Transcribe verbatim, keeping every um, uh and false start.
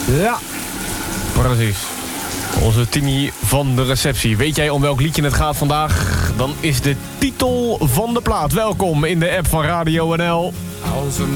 Ja. Precies. Onze Tini van de receptie. Weet jij om welk liedje het gaat vandaag? Dan is de titel van de plaat. Welkom in de app van Radio N L.